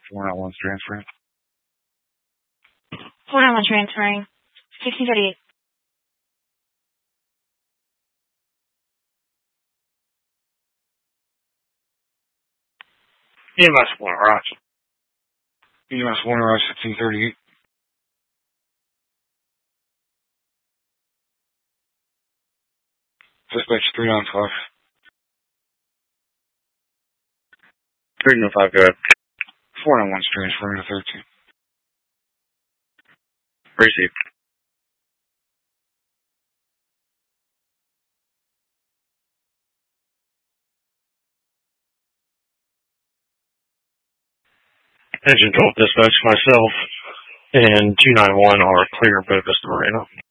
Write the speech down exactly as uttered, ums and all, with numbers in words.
four nine one's transferring. four nine one transferring. sixteen thirty-eight. E M S one, right. E M S one, right, sixteen thirty-eight. Dispatch three nine five. three nine five, go ahead. four nine one's transferring to thirteen. Receive. Engine twelve dispatch, myself and two nine one are clear Memphis to Marina.